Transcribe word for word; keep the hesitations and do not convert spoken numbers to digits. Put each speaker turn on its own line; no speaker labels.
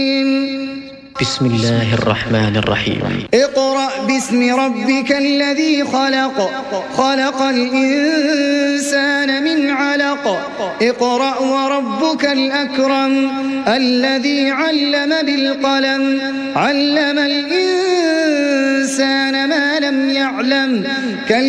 بسم الله الرحمن الرحيم.
اقرأ باسم ربك الذي خلق خلق الإنسان من علق اقرأ وربك الأكرم الذي علم بالقلم علم الإنسان ما لم يعلم